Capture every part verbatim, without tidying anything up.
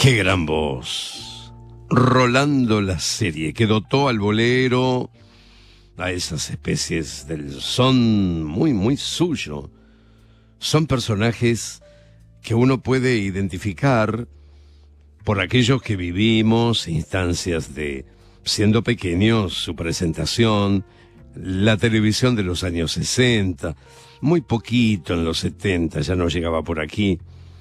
Qué gran voz. Rolando la serie, que dotó al bolero a esas especies del son muy, muy suyo. Son personajes que uno puede identificar por aquellos que vivimos instancias de, siendo pequeños, su presentación, la televisión de los años sesenta, muy poquito en los setenta, ya no llegaba por aquí.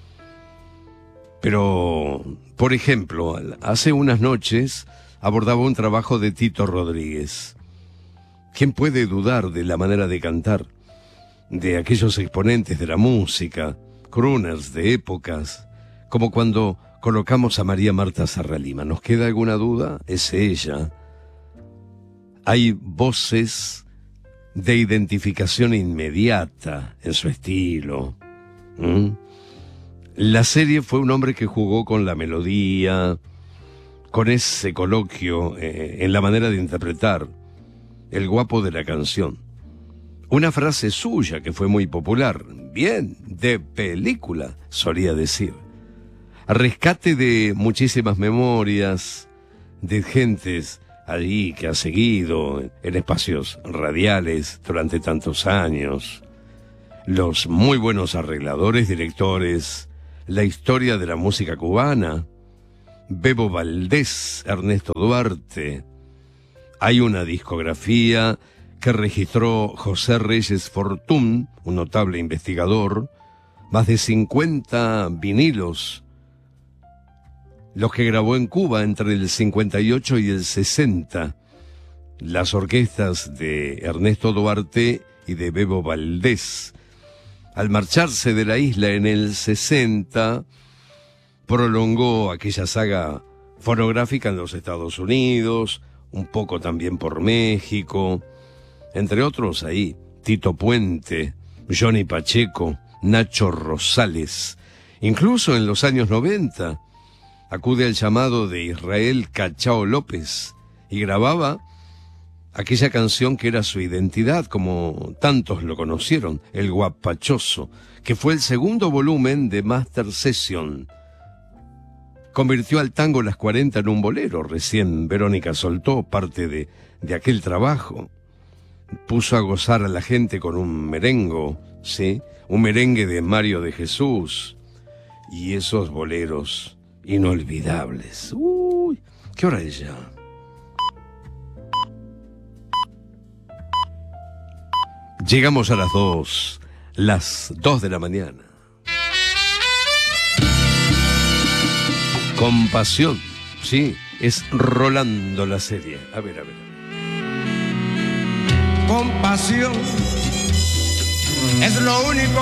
Pero, por ejemplo, hace unas noches abordaba un trabajo de Tito Rodríguez. ¿Quién puede dudar de la manera de cantar de aquellos exponentes de la música, crooners de épocas, como cuando colocamos a María Marta Serralima? ¿Nos queda alguna duda? Es ella. Hay voces de identificación inmediata en su estilo. ¿Mm? La serie fue un hombre que jugó con la melodía, con ese coloquio eh, en la manera de interpretar, el guapo de la canción. Una frase suya que fue muy popular, bien, de película, solía decir. Rescate de muchísimas memorias, de gentes allí que ha seguido en espacios radiales durante tantos años. Los muy buenos arregladores, directores, la historia de la música cubana, Bebo Valdés, Ernesto Duarte. Hay una discografía que registró José Reyes Fortún, un notable investigador, más de cincuenta vinilos, los que grabó en Cuba entre el cincuenta y ocho y el sesenta, las orquestas de Ernesto Duarte y de Bebo Valdés. Al marcharse de la isla en el sesenta, prolongó aquella saga fonográfica en los Estados Unidos, un poco también por México, entre otros ahí, Tito Puente, Johnny Pacheco, Nacho Rosales. Incluso en los años noventa, acude al llamado de Israel Cachao López y grababa aquella canción que era su identidad, como tantos lo conocieron, El Guapachoso, que fue el segundo volumen de Master Session. Convirtió al tango Las cuarenta en un bolero. Recién Verónica soltó parte de, de aquel trabajo. Puso a gozar a la gente con un merengo, ¿sí? Un merengue de Mario de Jesús. Y esos boleros inolvidables. Uy, ¿qué hora es ya? Llegamos a las dos, las dos de la mañana. Con pasión, sí, es Rolando la serie. A ver, a ver. Con pasión es lo único